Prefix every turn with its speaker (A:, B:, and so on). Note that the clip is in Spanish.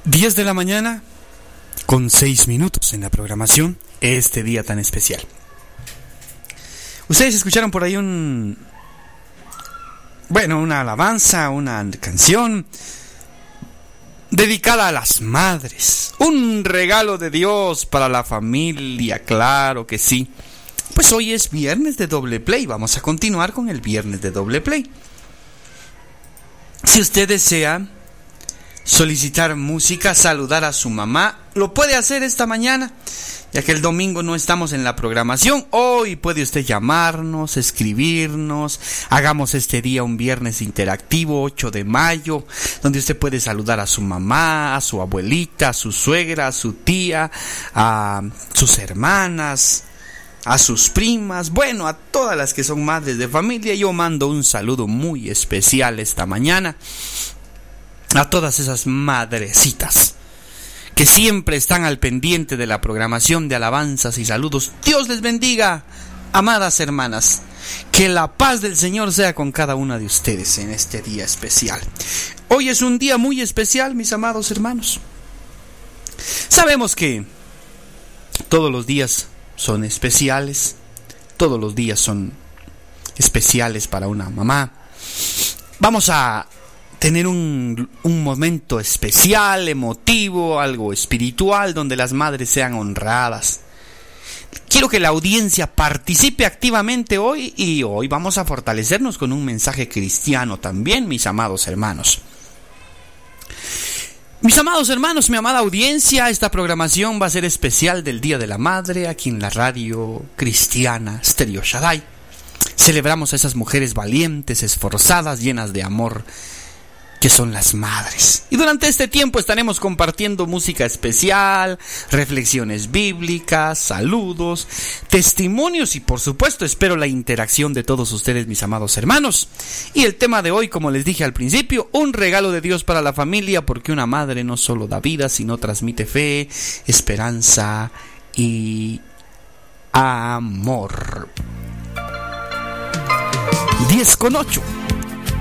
A: 10 de la mañana con 6 minutos en la programación este día tan especial. Ustedes escucharon por ahí una alabanza, una canción dedicada a las madres. Un regalo de Dios para la familia, claro que sí. Pues hoy es viernes de doble play. Vamos a continuar con el viernes de doble play. Si usted desea solicitar música, saludar a su mamá, lo puede hacer esta mañana, ya que el domingo no estamos en la programación. Hoy puede usted llamarnos, escribirnos. Hagamos este día un viernes interactivo, 8 de mayo, donde usted puede saludar a su mamá, a su abuelita, a su suegra, a su tía, a sus hermanas, a sus primas, bueno, a todas las que son madres de familia. Yo mando un saludo muy especial esta mañana a todas esas madrecitas que siempre están al pendiente de la programación de alabanzas y saludos. Dios les bendiga, amadas hermanas. Que la paz del Señor sea con cada una de ustedes en este día especial. Hoy es un día muy especial, mis amados hermanos. Sabemos que todos los días son especiales, todos los días son especiales para una mamá. Vamos a tener un momento especial, emotivo, algo espiritual, donde las madres sean honradas. Quiero que la audiencia participe activamente hoy, y hoy vamos a fortalecernos con un mensaje cristiano también, mis amados hermanos. Mis amados hermanos, mi amada audiencia, esta programación va a ser especial del Día de la Madre aquí en la radio cristiana Stereo Shaddai. Celebramos a esas mujeres valientes, esforzadas, llenas de amor, que son las madres. Y durante este tiempo estaremos compartiendo música especial, reflexiones bíblicas, saludos, testimonios y por supuesto espero la interacción de todos ustedes, mis amados hermanos. Y el tema de hoy, como les dije al principio, un regalo de Dios para la familia, porque una madre no solo da vida, sino transmite fe, esperanza y amor. 10:08